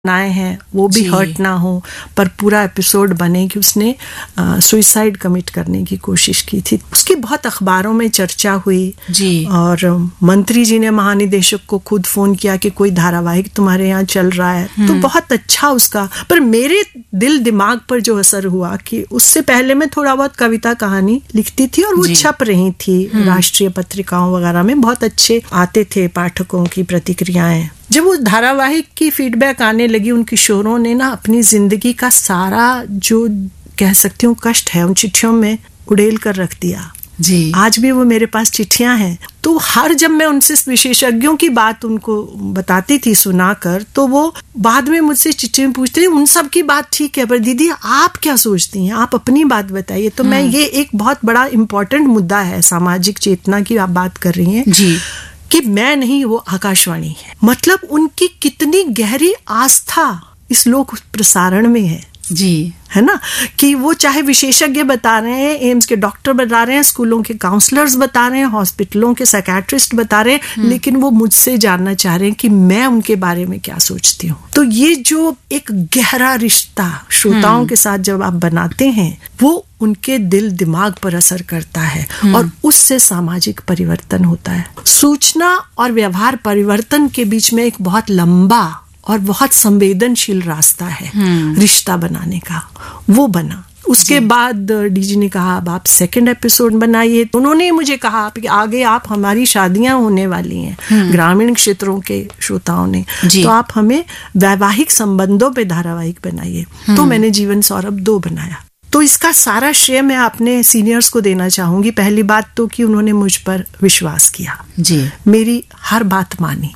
बनाए हैं वो भी हर्ट ना हो, पर पूरा एपिसोड बने कि उसने सुइसाइड कमिट करने की कोशिश की थी। उसकी बहुत अखबारों में चर्चा हुई जी। और मंत्री जी ने महानिदेशक को खुद फोन किया कि कोई धारावाहिक तुम्हारे यहाँ चल रहा है, तो बहुत अच्छा उसका। पर मेरे दिल दिमाग पर जो असर हुआ कि उससे पहले मैं थोड़ा बहुत कविता कहानी लिखती थी और वो छप रही थी राष्ट्रीय पत्रिकाओं वगैरह में, बहुत अच्छे आते थे पाठकों की प्रतिक्रियाएं। जब उस धारावाहिक की फीडबैक आने लगी, उन किशोरों ने ना अपनी जिंदगी का सारा जो कह सकती हूँ कष्ट है उन चिट्ठियों में उड़ेल कर रख दिया जी। आज भी वो मेरे पास चिट्ठियां हैं, तो हर जब मैं उनसे विशेषज्ञों की बात उनको बताती थी सुनाकर, तो वो बाद में मुझसे चिट्ठी में पूछते थे उन सब की बात ठीक है, पर दीदी आप क्या सोचती हैं, आप अपनी बात बताइए। तो मैं ये एक बहुत बड़ा इम्पोर्टेंट मुद्दा है, सामाजिक चेतना की आप बात कर रही हैं जी, कि मैं नहीं वो आकाशवाणी है। मतलब उनकी कितनी गहरी आस्था इस लोक प्रसारण में है जी, है ना, कि वो चाहे विशेषज्ञ बता रहे हैं, एम्स के डॉक्टर बता रहे हैं, स्कूलों के काउंसलर्स बता रहे हैं, हॉस्पिटलों के साइकियाट्रिस्ट बता रहे हैं, लेकिन वो मुझसे जानना चाह रहे हैं कि मैं उनके बारे में क्या सोचती हूँ। तो ये जो एक गहरा रिश्ता श्रोताओं के साथ जब आप बनाते हैं, वो उनके दिल दिमाग पर असर करता है और उससे सामाजिक परिवर्तन होता है। सूचना और व्यवहार परिवर्तन के बीच में एक बहुत लंबा और बहुत संवेदनशील रास्ता है रिश्ता बनाने का, वो बना। उसके बाद डीजी ने कहा अब आप सेकंड एपिसोड बनाइए। उन्होंने मुझे कहा कि आगे आप हमारी शादियां होने वाली हैं ग्रामीण क्षेत्रों के श्रोताओं ने, तो आप हमें वैवाहिक संबंधों पे धारावाहिक बनाइए। तो मैंने जीवन सौरभ 2 बनाया। तो इसका सारा श्रेय मैं अपने सीनियर्स को देना चाहूंगी। पहली बात तो कि उन्होंने मुझ पर विश्वास किया जी, मेरी हर बात मानी,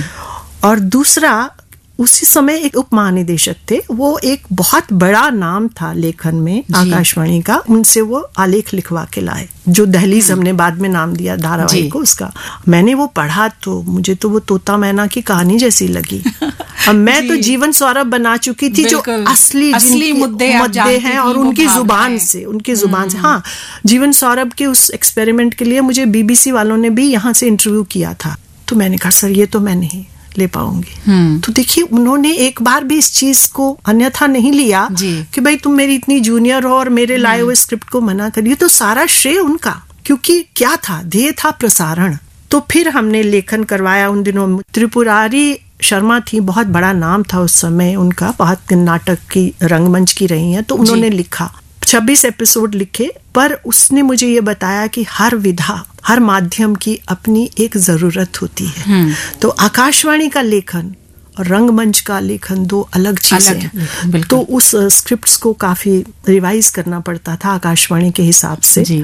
और दूसरा उसी समय एक उप महानिदेशक थे, वो एक बहुत बड़ा नाम था लेखन में आकाशवाणी का, उनसे वो आलेख लिखवा के लाए, जो दहलीज हमने बाद में नाम दिया धारावाहिक को उसका। मैंने वो पढ़ा तो मुझे तो वो तोता मैना की कहानी जैसी लगी। अब मैं तो जीवन सौरभ बना चुकी थी, जो असली मुद्दे हैं और उनकी जुबान से हाँ, जीवन सौरभ के उस एक्सपेरिमेंट के लिए मुझे BBC वालों ने भी यहाँ से इंटरव्यू किया था। तो मैंने कहा सर ये तो मैं नहीं ले पाऊंगी। तो देखिए उन्होंने एक बार भी इस चीज को अन्यथा नहीं लिया कि भाई तुम मेरी इतनी जूनियर हो और मेरे लाए हुए स्क्रिप्ट को मना करिए। तो सारा श्रेय उनका, क्योंकि क्या था, ध्येय था प्रसारण। तो फिर हमने लेखन करवाया। उन दिनों त्रिपुरारी शर्मा थी, बहुत बड़ा नाम था उस समय उनका, बहुत नाटक की रंगमंच की रही हैं, तो उन्होंने लिखा 26 एपिसोड लिखे। पर उसने मुझे ये बताया कि हर विधा, हर माध्यम की अपनी एक जरूरत होती है। तो आकाशवाणी का लेखन और रंगमंच का लेखन 2 अलग चीजें हैं। तो उस स्क्रिप्ट्स को काफी रिवाइज करना पड़ता था आकाशवाणी के हिसाब से।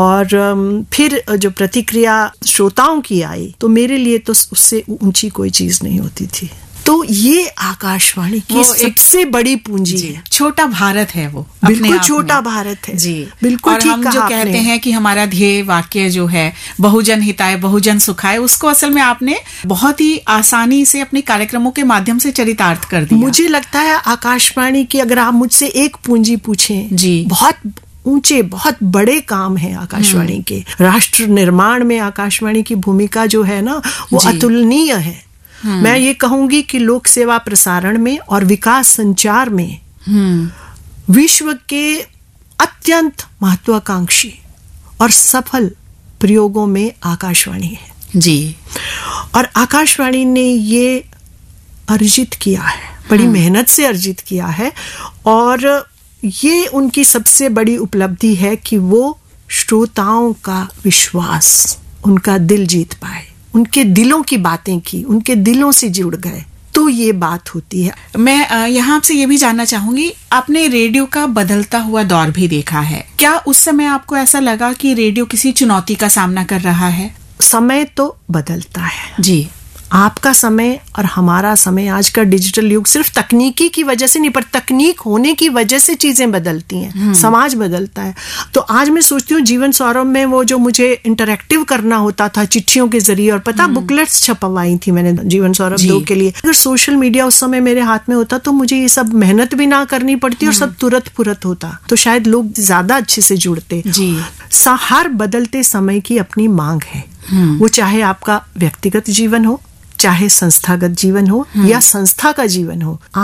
और फिर जो प्रतिक्रिया श्रोताओं की आई, तो मेरे लिए तो उससे ऊंची कोई चीज नहीं होती थी। तो ये आकाशवाणी की सबसे बड़ी पूंजी है। छोटा भारत है वो, बिल्कुल छोटा भारत है जी, बिल्कुल। और हम जो कहते हैं कि हमारा ध्येय वाक्य जो है बहुजन हिताय बहुजन सुखाय, उसको असल में आपने बहुत ही आसानी से अपने कार्यक्रमों के माध्यम से चरितार्थ कर दिया। मुझे लगता है आकाशवाणी की, अगर आप मुझसे एक पूंजी पूछें जी, बहुत ऊंचे बहुत बड़े काम है आकाशवाणी के। राष्ट्र निर्माण में आकाशवाणी की भूमिका जो है ना, वो अतुलनीय है। मैं ये कहूंगी कि लोक सेवा प्रसारण में और विकास संचार में विश्व के अत्यंत महत्वाकांक्षी और सफल प्रयोगों में आकाशवाणी है जी। और आकाशवाणी ने ये अर्जित किया है, बड़ी मेहनत से अर्जित किया है, और ये उनकी सबसे बड़ी उपलब्धि है कि वो श्रोताओं का विश्वास, उनका दिल जीत पाए, उनके दिलों की बातें की, उनके दिलों से जुड़ गए। तो ये बात होती है। मैं यहाँ आपसे ये भी जानना चाहूंगी, आपने रेडियो का बदलता हुआ दौर भी देखा है, क्या उस समय आपको ऐसा लगा कि रेडियो किसी चुनौती का सामना कर रहा है? समय तो बदलता है जी। आपका समय और हमारा समय, आज का डिजिटल युग सिर्फ तकनीकी की वजह से नहीं, पर तकनीक होने की वजह से चीजें बदलती हैं, समाज बदलता है। तो आज मैं सोचती हूँ जीवन सौरभ में वो जो मुझे इंटरैक्टिव करना होता था चिट्ठियों के जरिए, और पता बुकलेट्स छपवाई थी मैंने जीवन सौरभ 2 के लिए। अगर सोशल मीडिया उस समय मेरे हाथ में होता तो मुझे ये सब मेहनत भी ना करनी पड़ती और सब तुरंत फुरत होता, तो शायद लोग ज्यादा अच्छे से जुड़ते जी। हर बदलते समय की अपनी मांग है, वो चाहे आपका व्यक्तिगत जीवन हो, चाहे संस्थागत जीवन हो या संस्था का जीवन हो।